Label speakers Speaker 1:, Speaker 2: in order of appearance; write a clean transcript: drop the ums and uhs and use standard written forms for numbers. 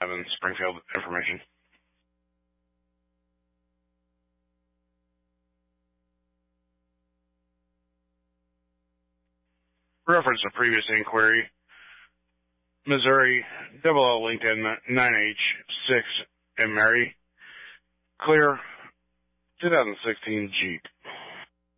Speaker 1: Evans, Springfield information. Reference to previous inquiry, Missouri, Double LinkedIn 9H6 and Mary, clear, 2016 Jeep.